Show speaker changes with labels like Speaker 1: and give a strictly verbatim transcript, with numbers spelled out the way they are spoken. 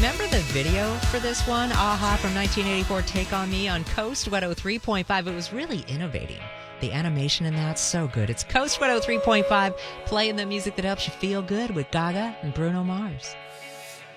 Speaker 1: remember the video for this one? Aha from nineteen eighty-four, Take On Me on Coast one oh three point five. It was really innovating. The animation in that's so good. It's Coast one oh three point five, playing the music that helps you feel good with Gaga and Bruno Mars.